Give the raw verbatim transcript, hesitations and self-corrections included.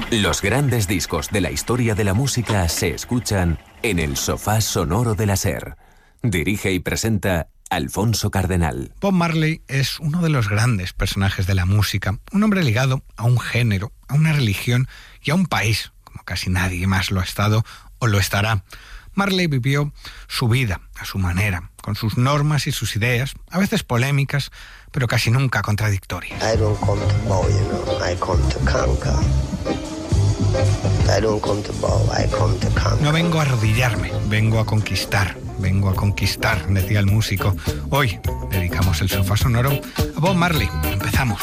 Los grandes discos de la historia de la música se escuchan en el sofá sonoro de la SER. Dirige y presenta Alfonso Cardenal. Bob Marley es uno de los grandes personajes de la música, un hombre ligado a un género, a una religión y a un país, como casi nadie más lo ha estado o lo estará. Marley vivió su vida a su manera, con sus normas y sus ideas, a veces polémicas, pero casi nunca contradictorias. I don't come to bow, you know, I come to conquer. I don't come to bow, I come to conquer. No vengo a arrodillarme, vengo a conquistar, vengo a conquistar, decía el músico. Hoy dedicamos el sofá sonoro a Bob Marley. Empezamos.